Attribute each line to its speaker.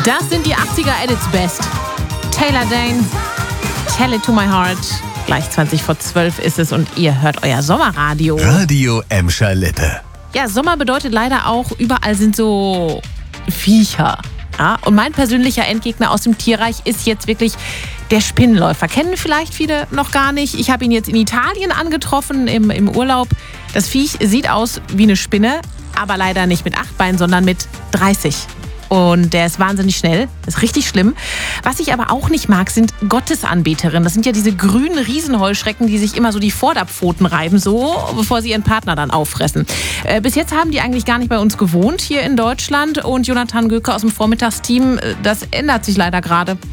Speaker 1: Das sind die 80er at its best. Taylor Dayne, Tell It to My Heart. Gleich 11:20 ist es und ihr hört euer Sommerradio.
Speaker 2: Radio Emscher Lippe.
Speaker 1: Ja, Sommer bedeutet leider auch, überall sind so Viecher. Ja, und mein persönlicher Endgegner aus dem Tierreich ist jetzt wirklich der Spinnenläufer. Kennen vielleicht viele noch gar nicht. Ich habe ihn jetzt in Italien angetroffen im Urlaub. Das Viech sieht aus wie eine Spinne, aber leider nicht mit 8 Beinen, sondern mit 30. Und der ist wahnsinnig schnell. Das ist richtig schlimm. Was ich aber auch nicht mag, sind Gottesanbeterinnen. Das sind ja diese grünen Riesenheuschrecken, die sich immer so die Vorderpfoten reiben, so, bevor sie ihren Partner dann auffressen. Bis jetzt haben die eigentlich gar nicht bei uns gewohnt hier in Deutschland. Und Jonathan Göke aus dem Vormittagsteam, das ändert sich leider gerade.